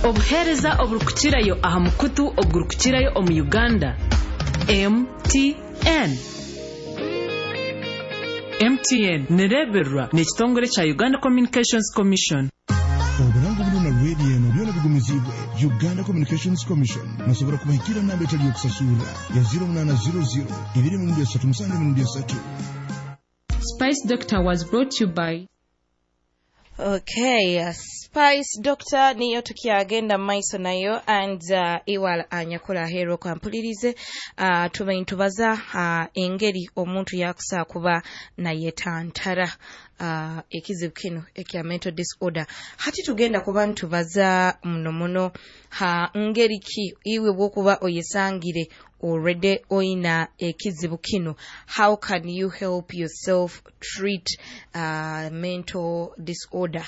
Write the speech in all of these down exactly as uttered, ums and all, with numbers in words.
obuhereza oburukukirayo aha mukutu ogurukukirayo omu Uganda. M T N M T N nereberwa n'ekitongole kya Uganda Communications Commission. Oburango buno na radio eno byona bigumizibwe Uganda Communications Commission musobora kubahikira namba etali yokusasula ya zero nine zero zero two three three seven three three. Spice Doctor was brought to you by Okay, uh, Spice Doctor niyo tukiagenda maiso nayo and uh, iwala anyakola hero kwa mpulirize uh, tubaintubaza uh, engeri omuntu yakusa kuba na yetantara uh, ekizibu kino ekya mental disorder. Hati tugenda kuba ntubaza muno muno ha ngeri ki iwe bwokuba oyesangire already oina ekizibu kino, how can you help yourself treat uh, mental disorder?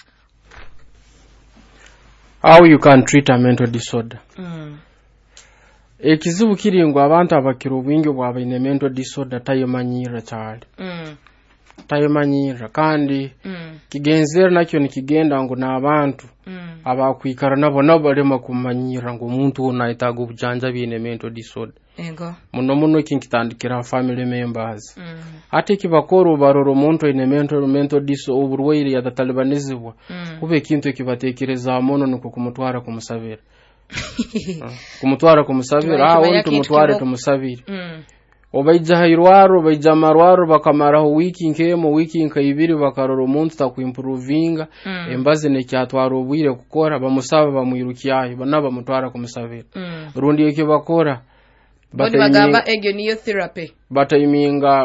How you can treat a mental disorder? Mm. Ekizibu kiri ngo abantu abakira obwingi bw'abaine mental disorder tayemanyira cyane. Mm. Tayemanyira kandi mm. kigenzera nakyo nikigenda ngo n'abantu mm. abakwikara nabo nabo barema kumanyira ngo umuntu unayitaga ubujanja bine mental disorder. Ego. Muno muno kinkitandikira family members. Mm. Ati kibakoro baroro omuntu ine mental mental disorder uburwaire yatatalibanizibwa. Mm. Kube kintu kibatekereza mono nuko kumutwara kumusabira. Kumutwara kumusabira ah onto mutware tumusabira. Mm. Obaija hairwaro baija marwaro bakamaraho wiki nkemo wiki nkayibiri bakaroro omuntu takwimprovinga mm. embaze ne kyatwara obwire gukora bamusaba bamwirukiyayo banaba mutwara kumusabira. Mm. Rundi yake bakora Bodi bagamba egyo niyo therapy. Batayiminga